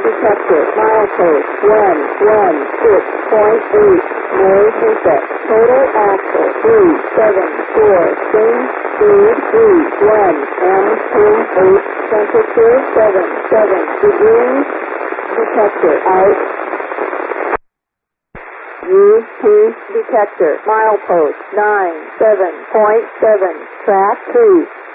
detector, milepost 116.8, noise reset, total axle 374, change speed 31, M28, temperature 77 degrees, detector out. UT detector, milepost 97.7, track 2.